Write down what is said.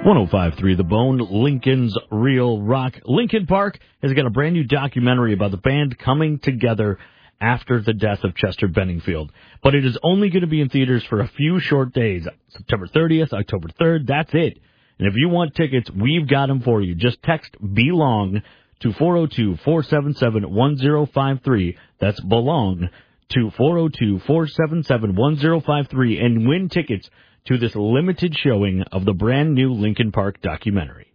105.3 The Bone, Lincoln's Real Rock. Linkin Park has got a brand new documentary about the band coming together after the death of Chester Benningfield. But it is only going to be in theaters for a few short days. September 30th, October 3rd, that's it. And if you want tickets, we've got them for you. Just text BELONG to 402-477-1053. That's BELONG to 402-477-1053 and win tickets to this limited showing of the brand new Linkin Park documentary.